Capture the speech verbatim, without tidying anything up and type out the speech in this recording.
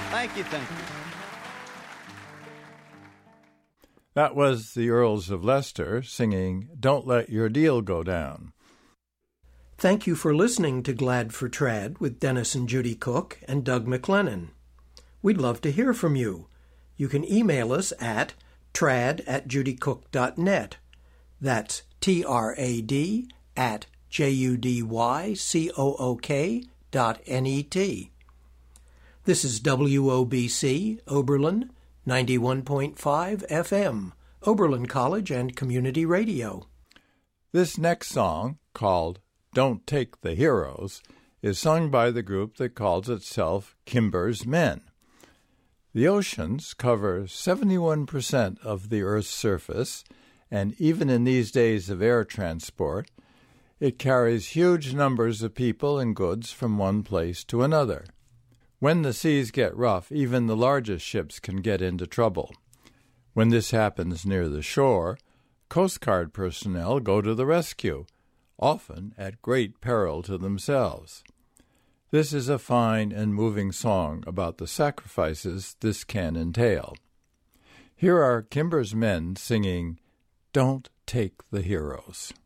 Thank you, thank you. That was the Earls of Leicester singing Don't Let Your Deal Go Down. Thank you for listening to Glad for Trad with Dennis and Judy Cook and Doug McLennan. We'd love to hear from you. You can email us at trad at judycook dot net. That's T R A D at J U D Y C O O K dot N E T. This is W O B C, Oberlin, ninety-one point five F M, Oberlin College and Community Radio. This next song, called Don't Take the Heroes, is sung by the group that calls itself Kimber's Men. The oceans cover seventy-one percent of the Earth's surface, and even in these days of air transport, it carries huge numbers of people and goods from one place to another. When the seas get rough, even the largest ships can get into trouble. When this happens near the shore, Coast Guard personnel go to the rescue, often at great peril to themselves. This is a fine and moving song about the sacrifices this can entail. Here are Kimber's Men singing Don't Take the Heroes.